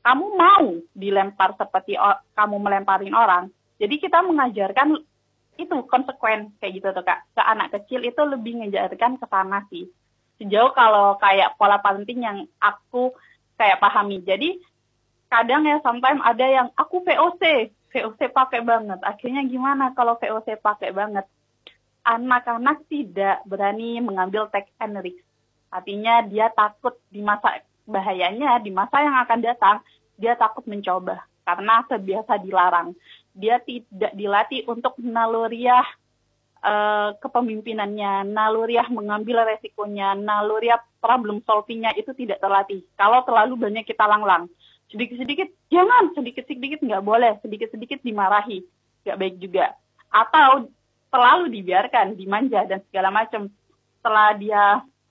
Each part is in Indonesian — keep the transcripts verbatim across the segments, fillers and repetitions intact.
kamu mau dilempar seperti o- kamu melemparin orang. Jadi kita mengajarkan itu konsekuen kayak gitu tuh Kak. Ke anak kecil itu lebih mengajarkan ke sana sih. Sejauh kalau kayak pola parenting yang aku kayak pahami. Jadi kadang ya sometimes ada yang aku V O C, V O C pakai banget. Akhirnya gimana kalau V O C pakai banget? Anak-anak tidak berani mengambil take and risk. Artinya dia takut di masa bahayanya, di masa yang akan datang, dia takut mencoba karena terbiasa dilarang. Dia tidak dilatih untuk naluriah uh, kepemimpinannya, naluriah mengambil resikonya, naluriah problem solvingnya itu tidak terlatih. Kalau terlalu banyak kita langlang, sedikit-sedikit jangan, sedikit-sedikit nggak boleh, sedikit-sedikit dimarahi, nggak baik juga. Atau terlalu dibiarkan, dimanja dan segala macam. Setelah dia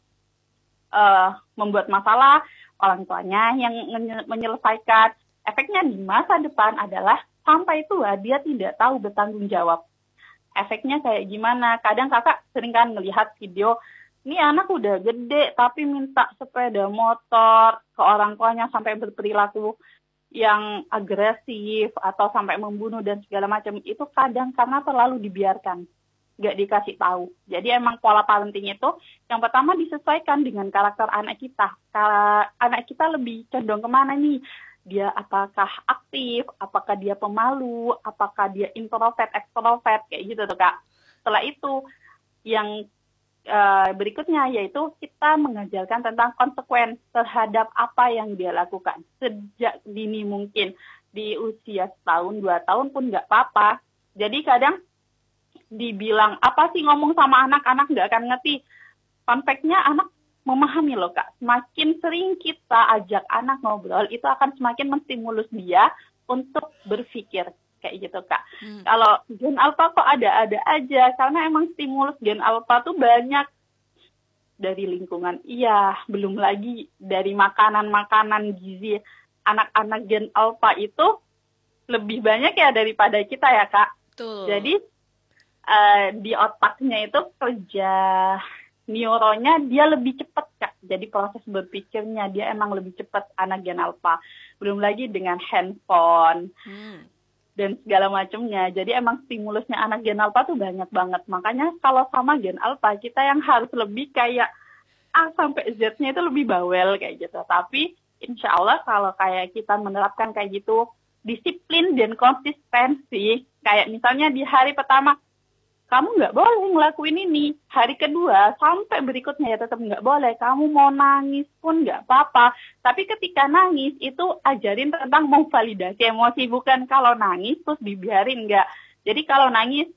uh, membuat masalah, orang tuanya yang menyelesaikan. Efeknya di masa depan adalah sampai tua dia tidak tahu bertanggung jawab. Efeknya kayak gimana? Kadang kakak sering kan melihat video, ini anak udah gede tapi minta sepeda motor ke orang tuanya sampai berperilaku yang agresif atau sampai membunuh dan segala macam. Itu kadang karena terlalu dibiarkan, nggak dikasih tahu. Jadi emang pola parenting itu yang pertama disesuaikan dengan karakter anak kita. Kalau anak kita lebih condong kemana nih? Dia apakah aktif, apakah dia pemalu, apakah dia introvert, ekstrovert, kayak gitu tuh Kak. Setelah itu, yang uh, berikutnya yaitu kita mengajarkan tentang konsekuen terhadap apa yang dia lakukan. Sejak dini mungkin, di usia setahun, dua tahun pun nggak apa-apa. Jadi kadang dibilang, apa sih ngomong sama anak-anak nggak akan ngerti. Fun fact-nya anak memahami loh Kak, semakin sering kita ajak anak ngobrol, itu akan semakin menstimulus dia untuk berpikir, kayak gitu Kak. Hmm. Kalau gen alpha kok ada-ada aja, karena emang stimulus gen alpha tuh banyak dari lingkungan. Iya, belum lagi dari makanan-makanan gizi. Anak-anak gen alpha itu lebih banyak ya daripada kita ya Kak. Tuh. Jadi uh, di otaknya itu kerja neuronnya dia lebih cepat Kak. Jadi proses berpikirnya dia emang lebih cepat anak gen alpha. Belum lagi dengan handphone hmm. dan segala macamnya. Jadi emang stimulusnya anak gen alpha tuh banyak banget. Makanya kalau sama gen alpha kita yang harus lebih kayak A sampai Z-nya itu lebih bawel kayak gitu. Tapi insya Allah kalau kayak kita menerapkan kayak gitu disiplin dan konsistensi. Kayak misalnya di hari pertama kamu nggak boleh ngelakuin ini. Hari kedua sampai berikutnya ya tetap nggak boleh. Kamu mau nangis pun nggak apa-apa. Tapi ketika nangis itu ajarin tentang memvalidasi emosi. Bukan kalau nangis terus dibiarin, nggak. Jadi kalau nangis,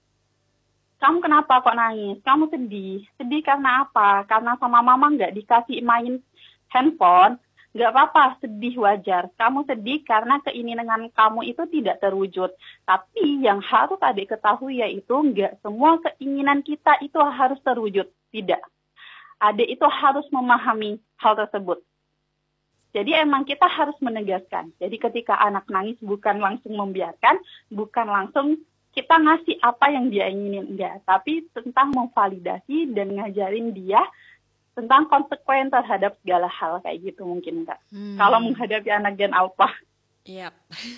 kamu kenapa kok nangis? Kamu sedih. Sedih karena apa? Karena sama mama nggak dikasih main handphone. Nggak apa-apa, sedih wajar. Kamu sedih karena keinginan kamu itu tidak terwujud. Tapi yang harus adik ketahui yaitu nggak semua keinginan kita itu harus terwujud. Tidak. Adik itu harus memahami hal tersebut. Jadi emang kita harus menegaskan. Jadi ketika anak nangis bukan langsung membiarkan, bukan langsung kita ngasih apa yang dia inginin. Enggak. Tapi tentang memvalidasi dan ngajarin dia tentang konsekuen terhadap segala hal kayak gitu mungkin Kak. Hmm. Kalau menghadapi anak gen alpha. Yap.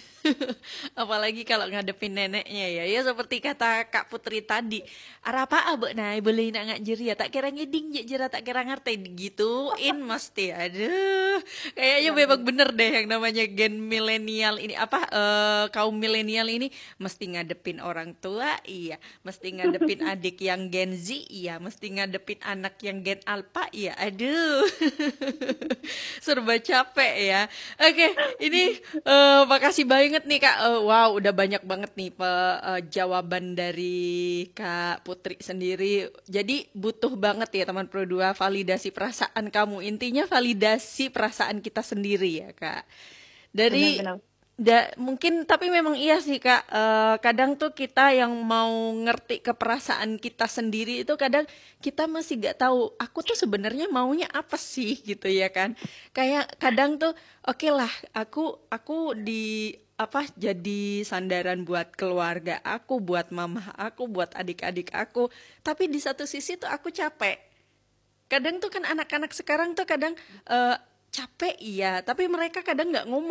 Apalagi kalau ngadepin neneknya ya. Ya seperti kata Kak Putri tadi. Arapa abek nai boleh nak ngajeri ya. Tak kira ngeding je jera tak kira ngerti gituin mesti. Aduh. Kayaknya ya, memang bener deh yang namanya gen milenial ini apa uh, kaum milenial ini mesti ngadepin orang tua, iya. Mesti ngadepin adik yang gen Z, iya. Mesti ngadepin anak yang gen alpha, iya. Aduh. Serba capek ya. Oke, ini uh, makasih banget nih Kak. Uh, wow, udah banyak banget nih pe, uh, jawaban dari Kak Putri sendiri. Jadi butuh banget ya teman Pro dua validasi perasaan kamu. Intinya validasi perasaan kita sendiri ya Kak. Dari benar, benar. Da, mungkin tapi memang iya sih Kak. Uh, kadang tuh kita yang mau ngerti ke perasaan kita sendiri itu kadang kita masih gak tahu. Aku tuh sebenarnya maunya apa sih gitu ya kan. Kayak kadang tuh oke okay lah aku aku di apa jadi sandaran buat keluarga aku, buat mama aku, buat adik-adik aku. Tapi di satu sisi tuh aku capek. Kadang tuh kan anak-anak sekarang tuh kadang uh, capek iya, tapi mereka kadang nggak ngomong.